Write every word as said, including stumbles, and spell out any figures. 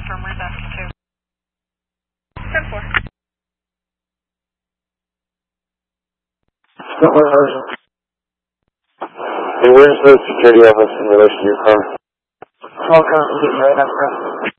confirm my desk too. ten four. Hey, where's the security office in relation to your car? Call currently getting right up front.